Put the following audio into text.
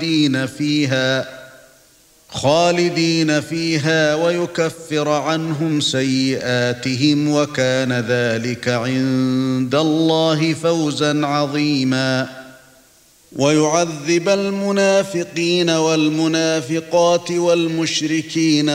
خالدين فيها ويكفر عنهم سيئاتهم وكان ذلك عند الله فوزا عظيما ويعذب المنافقين والمنافقات والمشركين